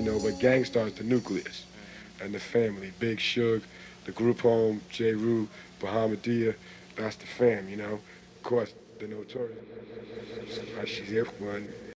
know, but Gang Starr's the nucleus and the family. Big Suge, the group home, J. Rue, Bahamadia, that's the fam, you know. Of course, the Notorious, she's everyone.